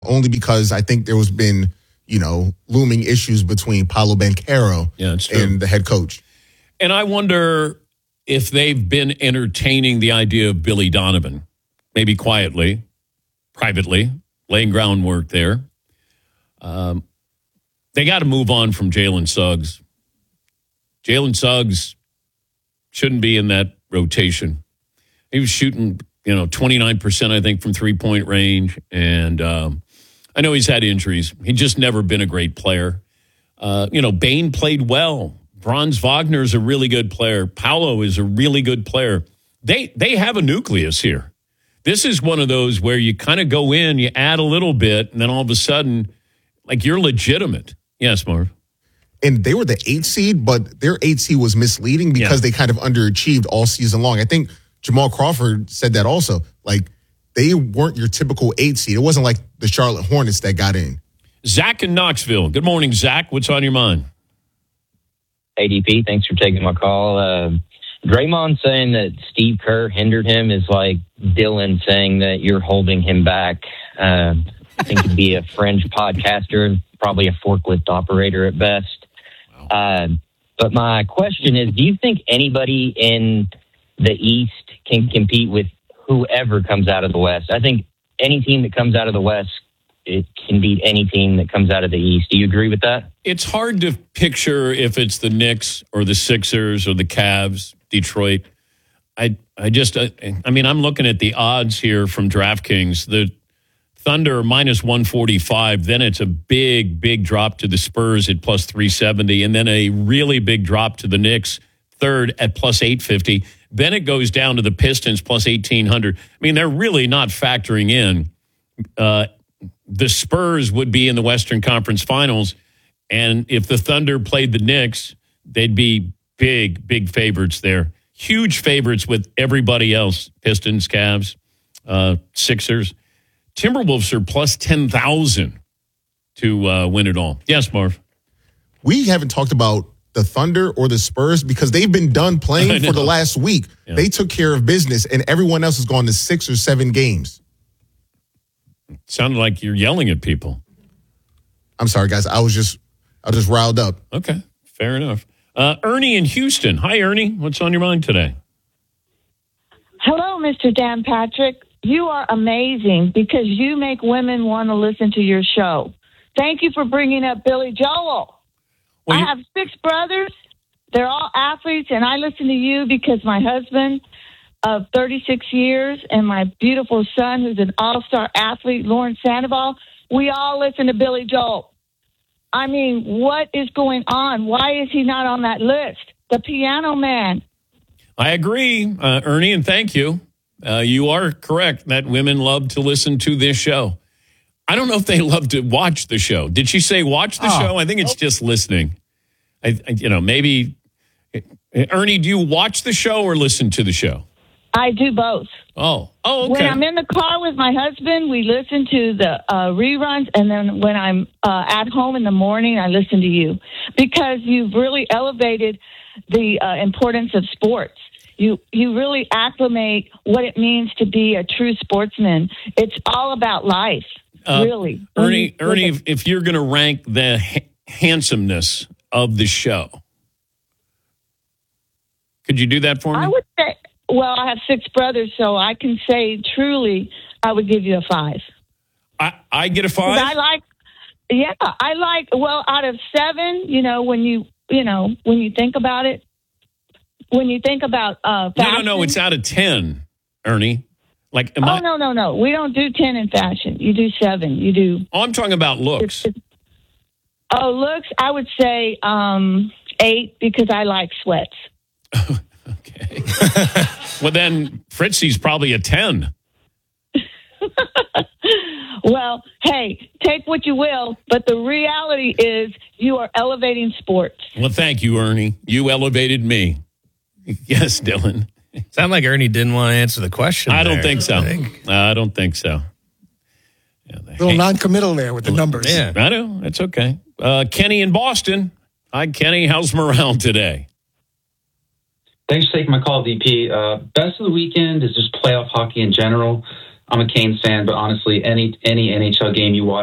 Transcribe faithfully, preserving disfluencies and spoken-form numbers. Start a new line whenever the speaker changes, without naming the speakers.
only because I think there was been, you know, looming issues between Paolo Banchero
yeah, it's true.
and the head coach.
And I wonder if they've been entertaining the idea of Billy Donovan, maybe quietly, privately, laying groundwork there. Um, they got to move on from Jalen Suggs. Jalen Suggs shouldn't be in that rotation. He was shooting, you know, twenty-nine percent, I think, from three-point range. And um, I know he's had injuries. He's just never been a great player. Uh, you know, Bane played well. Franz Wagner's a really good player. Paolo is a really good player. They they have a nucleus here. This is one of those where you kind of go in, you add a little bit, and then all of a sudden, like, you're legitimate. Yes, Marv.
And they were the eighth seed, but their eighth seed was misleading because yeah. they kind of underachieved all season long. I think Jamal Crawford said that also. Like, they weren't your typical eighth seed. It wasn't like the Charlotte Hornets that got in.
Zach in Knoxville. Good morning, Zach. What's on your mind?
A D P, thanks for taking my call. Uh, Draymond saying that Steve Kerr hindered him is like Dylan saying that you're holding him back. Uh, I think he'd be a fringe podcaster, probably a forklift operator at best. Uh, but my question is, do you think anybody in the East can compete with whoever comes out of the West? I think any team that comes out of the West, it can beat any team that comes out of the East. Do you agree with that?
It's hard to picture if it's the Knicks or the Sixers or the Cavs, Detroit. I I just, I, I mean, I'm looking at the odds here from DraftKings. The Thunder minus one forty-five, then it's a big, big drop to the Spurs at plus three seventy, and then a really big drop to the Knicks, third at plus eight fifty. Then it goes down to the Pistons plus eighteen hundred. I mean, they're really not factoring in. Uh, the Spurs would be in the Western Conference Finals, and if the Thunder played the Knicks, they'd be big, big favorites there. Huge favorites with everybody else, Pistons, Cavs, uh, Sixers. Timberwolves are plus ten thousand to uh, win it all. Yes, Marv.
We haven't talked about the Thunder or the Spurs because they've been done playing for the last week. Yeah. They took care of business, and everyone else has gone to six or seven games.
It sounded like you're yelling at people.
I'm sorry, guys. I was just, I was just riled up.
Okay, fair enough. Uh, Ernie in Houston. Hi, Ernie. What's on your mind today?
Hello, Mister Dan Patrick. You are amazing because you make women want to listen to your show. Thank you for bringing up Billy Joel. Well, I have six brothers. They're all athletes, and I listen to you because my husband of thirty-six years and my beautiful son, who's an all-star athlete, Lawrence Sandoval, we all listen to Billy Joel. I mean, what is going on? Why is he not on that list? The Piano Man.
I agree, uh, Ernie, and thank you. Uh, you are correct that women love to listen to this show. I don't know if they love to watch the show. Did she say watch the oh. show? I think it's just listening. I, I, you know, maybe. Ernie, do you watch the show or listen to the show?
I do both.
Oh, oh, okay.
When I'm in the car with my husband, we listen to the uh, reruns, and then when I'm uh, at home in the morning, I listen to you because you've really elevated the uh, importance of sports. You you really acclimate what it means to be a true sportsman. It's all about life, uh, really.
Ernie, Ernie, if, if you're going to rank the ha- handsomeness of the show, could you do that for me?
I would say, well, I have six brothers, so I can say truly I would give you a five.
I, I get a five?
I like, yeah, I like, well, out of seven, you know, when you, you know, when you think about it, When you think about uh, fashion.
No, no, no, it's out of ten, Ernie. Like, am
oh,
I...
no, no, no. We don't do ten in fashion. You do seven. You do.
Oh, I'm talking about looks.
It's, it's, oh, looks, I would say um, eight because I like sweats.
Okay. Well, then Fritzy's probably a ten.
Well, hey, take what you will, but the reality is you are elevating sports.
Well, thank you, Ernie. You elevated me. Yes, Dylan.
Sound like Ernie didn't want to answer the question.
I
there,
don't think so.
I, think.
Uh, I don't think so.
Yeah, a little non-committal there with the numbers.
Yeah, I know. That's okay. Uh, Kenny in Boston. Hi, Kenny. How's morale today?
Thanks for taking my call, D P. Uh, best of the weekend is just playoff hockey in general. I'm a Canes fan, but honestly, any any N H L game you watch